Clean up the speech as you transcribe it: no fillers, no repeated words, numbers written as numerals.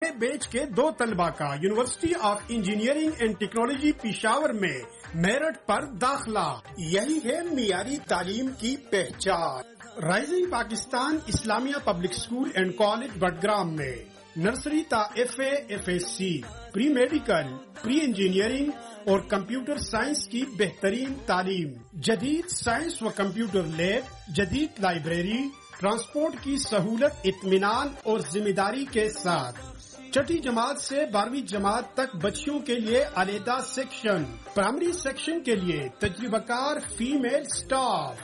Batch के 2 तलबा का university of engineering and technology Peshawar में मेरिट पर दाखिला। यही है मियारी तालीम की पहचान। Rising Pakistan Islamia public school and college Budgam में नर्सरी ता FA, FSC, pre medical, pre engineering और कंप्यूटर साइंस की बेहतरीन तालीम, जदीद साइंस व कंप्यूटर लैब, जदीद लाइब्रेरी, ट्रांसपोर्ट की सहूलत, इत्मीनान और जिम्मेदारी के साथ। छठी जमात से 12वीं जमात तक बच्चियों के लिए अलहदा सेक्शन, प्राइमरी सेक्शन के लिए तजुर्बाकार फीमेल स्टाफ।